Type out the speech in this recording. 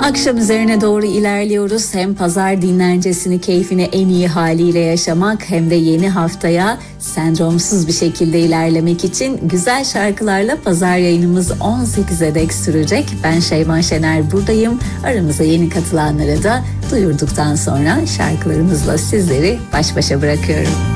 Akşam üzerine doğru ilerliyoruz. Hem pazar dinlencesini keyfini en iyi haliyle yaşamak hem de yeni haftaya sendromsuz bir şekilde ilerlemek için güzel şarkılarla pazar yayınımız 18'e dek sürecek. Ben Şeyma Şener buradayım. Aramıza yeni katılanlara da duyurduktan sonra şarkılarımızla sizleri baş başa bırakıyorum.